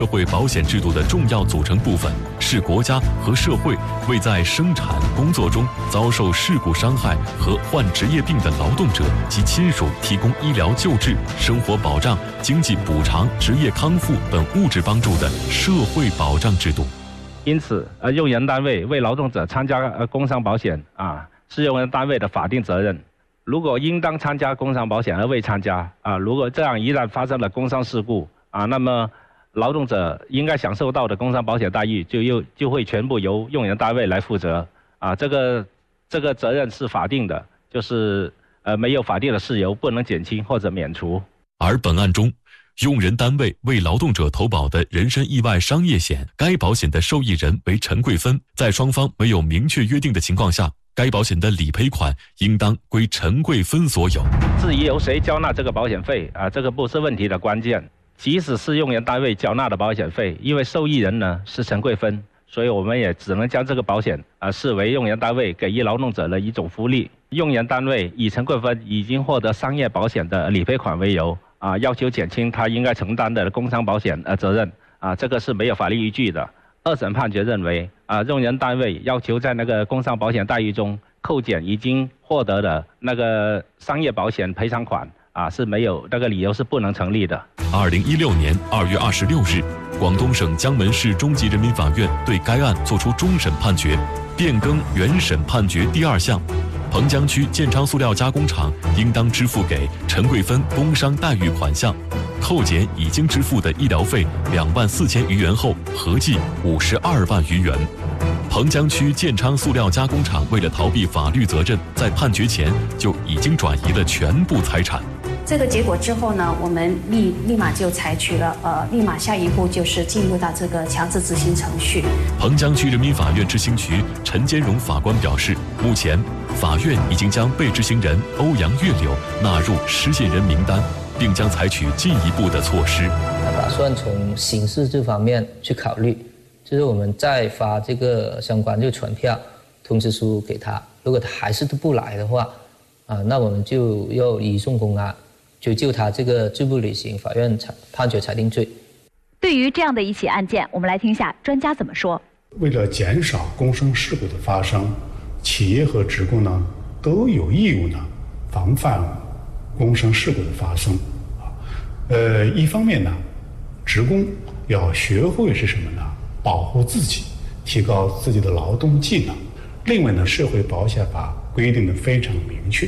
社会保险制度的重要组成部分是国家和社会为在生产工作中遭受事故伤害和患职业病的劳动者及亲属提供医疗救治、生活保障、经济补偿、职业康复等物质帮助的社会保障制度。 因此，用人单位为劳动者参加工伤保险是用人单位的法定责任。如果应当参加工伤保险而未参加如果这样一旦发生了工伤事故那么劳动者应该享受到的工伤保险待遇就会全部由用人单位来负责这个责任是法定的，就是没有法定的事由不能减轻或者免除。 而本案中，用人单位为劳动者投保的人身意外伤业险，该保险的受益人为陈桂芬，在双方没有明确约定的情况下，该保险的理赔款应当归陈桂芬所有。 至于由谁交纳这个保险费这个不是问题的关键。即使是用人单位缴纳的保险费，因为受益人呢是陈桂芬，所以我们也只能将这个保险视为用人单位给予劳动者的一种福利。用人单位以陈桂芬已经获得商业保险的理赔款为由要求减轻他应该承担的工伤保险责任这个是没有法律依据的。二审判决认为用人单位要求在那个工伤保险待遇中扣减已经获得的那个商业保险赔偿款是没有，那个理由是不能成立的。 2016年2月26日，广东省江门市中级人民法院对该案作出终审判决，变更原审判决第二项，彭江区建昌塑料加工厂应当支付给陈桂芬工伤待遇款项，扣减已经支付的医疗费24000余元后，合计52万余元。彭江区建昌塑料加工厂为了逃避法律责任，在判决前就已经转移了全部财产。 这个结果之后呢，我们立马就采取了立马下一步就是进入到这个强制执行程序。 彭江区人民法院执行局陈坚荣法官表示，目前法院已经将被执行人欧阳月柳纳入失信人名单，并将采取进一步的措施。 打算从刑事这方面去考虑，就是我们再发这个相关这个传票通知书给他，如果他还是不来的话那我们就要移送公安，就他这个拒不履行法院判决裁定罪。 对于这样的一起案件，我们来听一下专家怎么说。 为了减少工伤事故的发生，企业和职工呢都有义务呢防范工伤事故的发生一方面呢，职工要学会是什么呢？保护自己，提高自己的劳动技能。另外呢，社会保险法规定的非常明确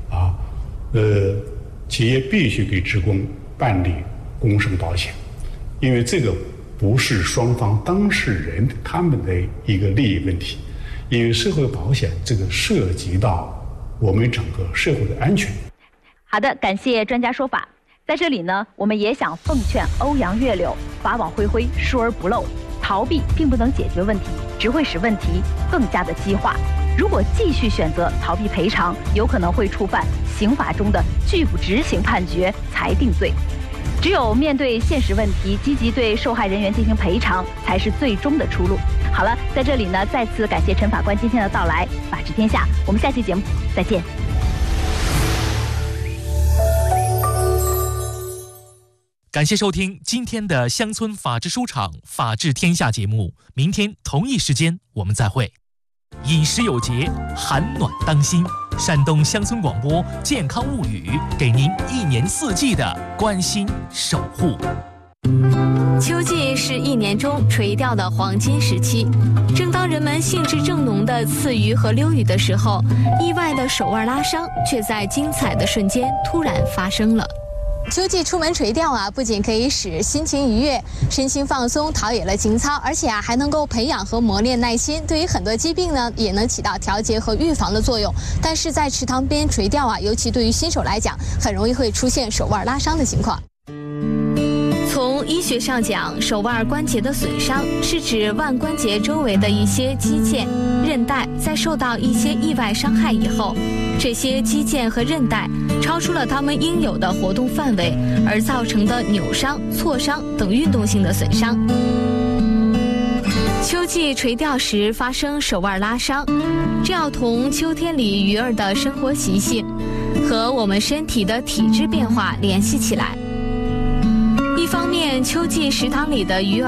企业必须给职工办理工伤保险，因为这个不是双方当事人他们的一个利益问题，因为社会保险这个涉及到我们整个社会的安全。 好的，感谢专家说法。在这里呢，我们也想奉劝欧阳月柳，法网恢恢，疏而不漏。逃避并不能解决问题，只会使问题更加的激化。如果继续选择逃避赔偿，有可能会触犯刑法中的拒不执行判决裁定罪。只有面对现实问题，积极对受害人员进行赔偿，才是最终的出路。好了，在这里呢，再次感谢陈法官今天的到来，法治天下，我们下期节目再见。 感谢收听今天的乡村法治书场法治天下节目，明天同一时间我们再会。饮食有节，寒暖当心。山东乡村广播健康物语，给您一年四季的关心守护。 秋季是一年中垂钓的黄金时期，正当人们兴致正浓的刺鱼和溜鱼的时候，意外的手腕拉伤却在精彩的瞬间突然发生了。 秋季出门垂钓不仅可以使心情愉悦、身心放松，陶冶了情操，而且还能够培养和磨练耐心。对于很多疾病呢，也能起到调节和预防的作用。但是在池塘边垂钓尤其对于新手来讲，很容易会出现手腕拉伤的情况。 从医学上讲，手腕关节的损伤是指腕关节周围的一些肌腱、韧带在受到一些意外伤害以后，这些肌腱和韧带超出了它们应有的活动范围，而造成的扭伤、挫伤等运动性的损伤。秋季垂钓时发生手腕拉伤，这要同秋天里鱼儿的生活习性和我们身体的体质变化联系起来。一方面，秋季食堂里的鱼